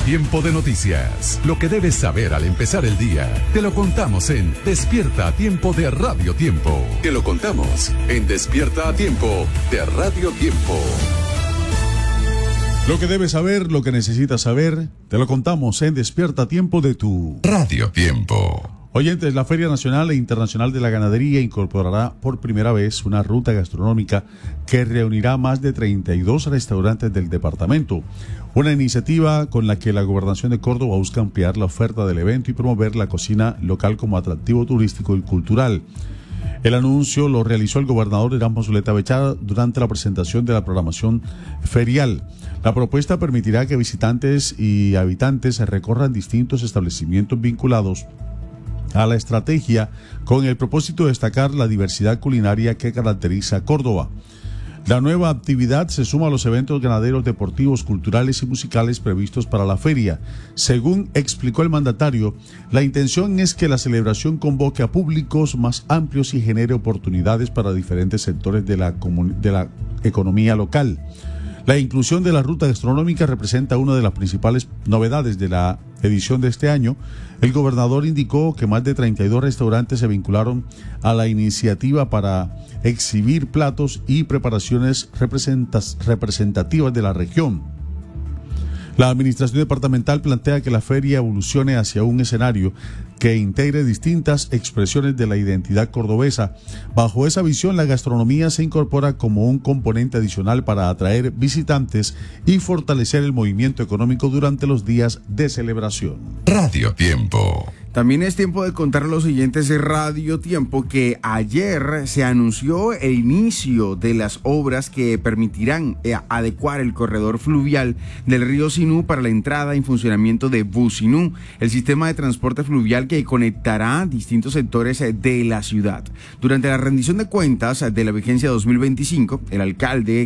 Tiempo de noticias. Lo que debes saber al empezar el día. Te lo contamos en Despierta a Tiempo de Radio Tiempo. Te lo contamos en Despierta a Tiempo de Radio Tiempo. Lo que debes saber, lo que necesitas saber, te lo contamos en Despierta a Tiempo de tu Radio Tiempo. Oyentes, la Feria Nacional e Internacional de la Ganadería incorporará por primera vez una ruta gastronómica que reunirá más de 32 restaurantes del departamento. Una iniciativa con la que la Gobernación de Córdoba busca ampliar la oferta del evento y promover la cocina local como atractivo turístico y cultural. El anuncio lo realizó el gobernador Erasmo Zuleta Bechara durante la presentación de la programación ferial. La propuesta permitirá que visitantes y habitantes recorran distintos establecimientos vinculados a la estrategia con el propósito de destacar la diversidad culinaria que caracteriza a Córdoba. La nueva actividad se suma a los eventos ganaderos, deportivos, culturales y musicales previstos para la feria. Según explicó el mandatario, la intención es que la celebración convoque a públicos más amplios y genere oportunidades para diferentes sectores de la economía local. La inclusión de la ruta gastronómica representa una de las principales novedades de la edición de este año. El gobernador indicó que más de 32 restaurantes se vincularon a la iniciativa para exhibir platos y preparaciones representativas de la región. La administración departamental plantea que la feria evolucione hacia un escenario que integre distintas expresiones de la identidad cordobesa. Bajo esa visión, la gastronomía se incorpora como un componente adicional para atraer visitantes y fortalecer el movimiento económico durante los días de celebración. Radio Tiempo. También es tiempo de contar a los siguientes de Radio Tiempo que ayer se anunció el inicio de las obras que permitirán adecuar el corredor fluvial del río Sinú para la entrada y funcionamiento de Businú, el sistema de transporte fluvial que conectará distintos sectores de la ciudad. Durante la rendición de cuentas de la vigencia 2025, el alcalde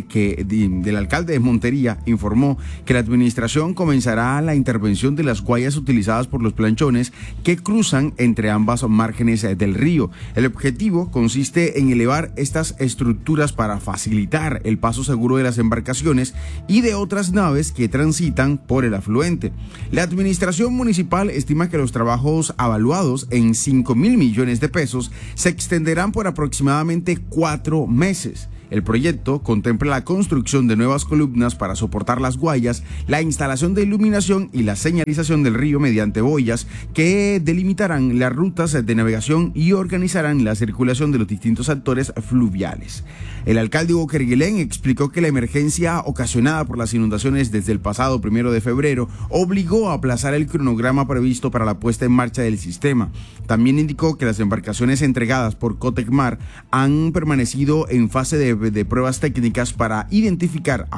de Montería informó que la administración comenzará la intervención de las guayas utilizadas por los planchones que cruzan entre ambas márgenes del río. El objetivo consiste en elevar estas estructuras para facilitar el paso seguro de las embarcaciones y de otras naves que transitan por el afluente. La administración municipal estima que los trabajos evaluados en 5.000 millones de pesos se extenderán por aproximadamente 4 meses. El proyecto contempla la construcción de nuevas columnas para soportar las guayas, la instalación de iluminación y la señalización del río mediante boyas que delimitarán las rutas de navegación y organizarán la circulación de los distintos actores fluviales. El alcalde Hugo Kerguelen explicó que la emergencia ocasionada por las inundaciones desde el pasado 1 de febrero obligó a aplazar el cronograma previsto para la puesta en marcha del sistema. También indicó que las embarcaciones entregadas por Cotecmar han permanecido en fase de pruebas técnicas para identificar a